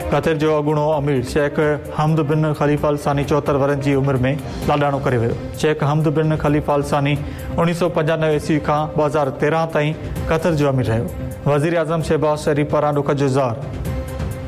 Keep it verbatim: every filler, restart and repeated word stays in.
Qatar जो अॻूणो अमीर शेख हमद बिन ख़लीफ़ा अल सानी चोहतरि वरनि जी उमिरि में लाॾाणो करे वियो। शेख हमद बिन ख़लीफ़ा अल सानी उणिवीह सौ पंजानवे ईस्वी खां ॿ हज़ार तेरहं ताईं कतर जो अमीर रहियो। वज़ीर आज़म शहबाज़ शरीफ़ पारां ॾुख जो ज़ार